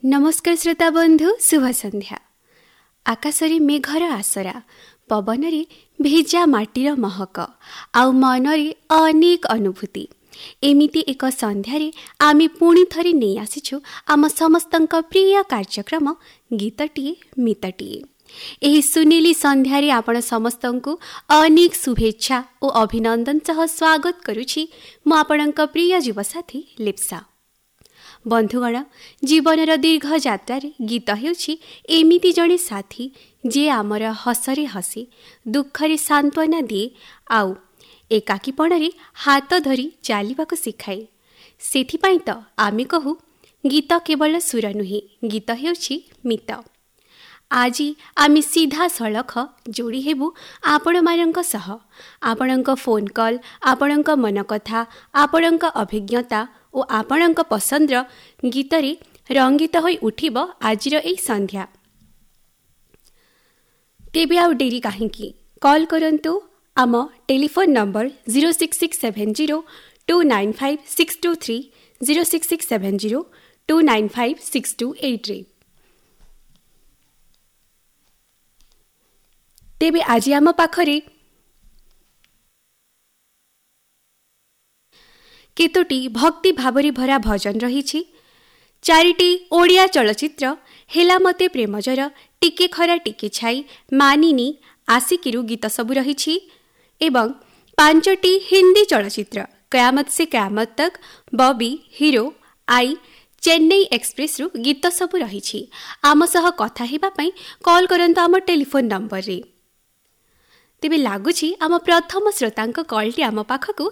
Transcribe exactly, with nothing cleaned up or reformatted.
नमस्कार श्रोता बंधु, शुभ संध्या। आकाशरे मेघर आसरा, पवनरे भेजा माटीर महक, आउ मनरे अनेक अनुभूति। एमिति एक संध्यारे आमे पुणी थरे नहीं आसीछु आम समस्तंक प्रिय कार्यक्रम गीतटिए मितटिए। एही सुनीली संध्यारे आपण समस्तंकु अनेक शुभेच्छा और अभिनंदन सह स्वागत करुछि मु आपणक प्रिय जीवसाथी लिप्सा। बंधुगण, जीवनर दीर्घ यात्रा गीत हेउछि एमिति जणे साथी जे आमर हसरे हसी दुखरे सांत्वना दिए आउ एकाकीपणरे हाथ धरी चालिबाको सिखाए। सेथिपाई त आमे कहू गीत केवल सुर नुहे, गीत हेउछि मित। आज आमे सीधा सड़क जोड़ी हेबु आपण मानक सह। आपणक फोन कॉल, आपणक मन कथा, आपणक अभिज्ञता और आपणक पसंदर गीतरे रंगित होई उठिब आजिर एई संध्या। तेबे आउ डेरी काहेकि, कॉल करंतु आम telephone number zero six six seven zero to nine five six to three zero six six seven zero to nine five six to eight रे। तेबे आज आम पाखरे केतोटी भक्ति भावरे भरा भजन रही। चारिटी ओडिया चलचित्र हेला मते प्रेमजर, टिके खरा टिके छाई, मानिनी, आशिकीरु गीत सबु रही एवं पांचटी हिंदी चलचित्र कयामत से कयामत तक, बॉबी, हीरो, आई, चेन्नई एक्सप्रेस रु गीत सबु रही। आम सह कथा हेबा पई कॉल करंतु आम टेलीफोन नंबर रे। तेबे लागुछि आम प्रथम श्रोतांक कॉलटी आम पाखकु